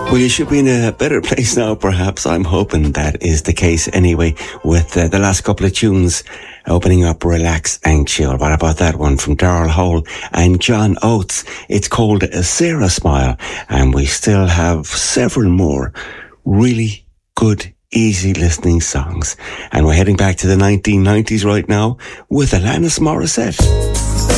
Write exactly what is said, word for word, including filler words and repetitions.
Well, you should be in a better place now, perhaps. I'm hoping that is the case anyway, with uh, the last couple of tunes opening up Relax and Chill. What about that one from Daryl Hole and John Oates? It's called Sarah Smile, and we still have several more really good, easy listening songs. And we're heading back to the nineteen nineties right now with Alanis Morissette.